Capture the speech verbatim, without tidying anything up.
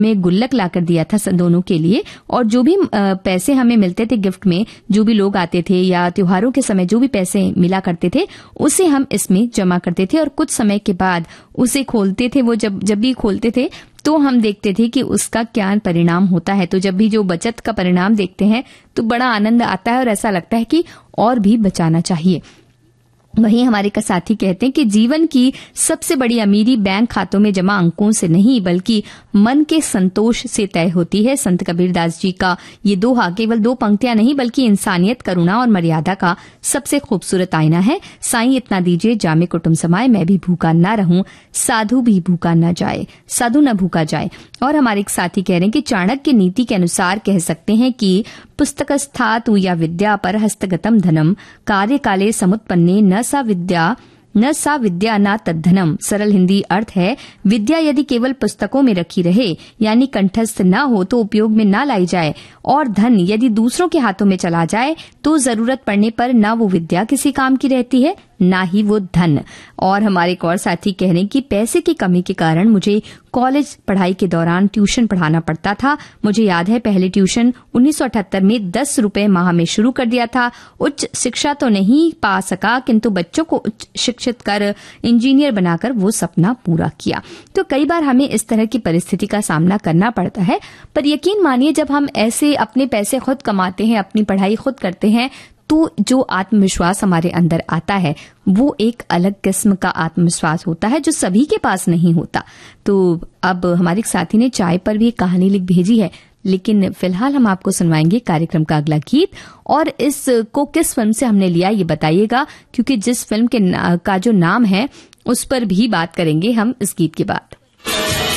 में गुल्लक लाकर दिया था दोनों के लिए, और जो भी पैसे हमें मिलते थे गिफ्ट में, जो भी लोग आते थे या त्योहारों के समय जो भी पैसे मिला करते थे उसे हम इसमें जमा करते थे, और कुछ समय के बाद उसे खोलते थे। वो जब जब भी खोलते थे तो हम देखते थे कि उसका क्या परिणाम होता है। तो जब भी जो बचत का परिणाम देखते हैं तो बड़ा आनंद आता है और ऐसा लगता है कि और भी बचाना चाहिए। वहीं हमारे का साथी कहते हैं कि जीवन की सबसे बड़ी अमीरी बैंक खातों में जमा अंकों से नहीं बल्कि मन के संतोष से तय होती है। संत कबीरदास जी का ये दोहा केवल दो पंक्तियां नहीं बल्कि इंसानियत, करुणा और मर्यादा का सबसे खूबसूरत आईना है। साईं इतना दीजिए जामे कुटुंब समाए, मैं भी भूखा ना रहूं, साधु भी भूखा न जाए, साधु न भूखा जाए। और हमारे एक साथी कह रहे हैं कि चाणक्य नीति के अनुसार कह सकते हैं कि पुस्तकस्थातु या विद्या पर हस्तगतम धनम, कार्य काले समुत्पन्ने न सा विद्या न सा विद्या न तद्धनम। सरल हिंदी अर्थ है, विद्या यदि केवल पुस्तकों में रखी रहे यानी कंठस्थ न हो तो उपयोग में न लाई जाए, और धन यदि दूसरों के हाथों में चला जाए तो जरूरत पड़ने पर न वो विद्या किसी काम की रहती है ना ही वो धन। और हमारे एक और साथी कह रहे हैं कि पैसे की कमी के कारण मुझे कॉलेज पढ़ाई के दौरान ट्यूशन पढ़ाना पड़ता था। मुझे याद है पहले ट्यूशन उन्नीस सौ अठहत्तर में दस रुपए माह में शुरू कर दिया था। उच्च शिक्षा तो नहीं पा सका किंतु बच्चों को उच्च शिक्षित कर इंजीनियर बनाकर वो सपना पूरा किया। तो कई बार हमें इस तरह की परिस्थिति का सामना करना पड़ता है, पर यकीन मानिए जब हम ऐसे अपने पैसे खुद कमाते हैं, अपनी पढ़ाई खुद करते हैं, तो जो आत्मविश्वास हमारे अंदर आता है वो एक अलग किस्म का आत्मविश्वास होता है जो सभी के पास नहीं होता। तो अब हमारे एक साथी ने चाय पर भी एक कहानी लिख भेजी है, लेकिन फिलहाल हम आपको सुनवाएंगे कार्यक्रम का अगला गीत। और इसको किस फिल्म से हमने लिया ये बताइएगा, क्योंकि जिस फिल्म के का जो नाम है उस पर भी बात करेंगे हम इस गीत के बाद।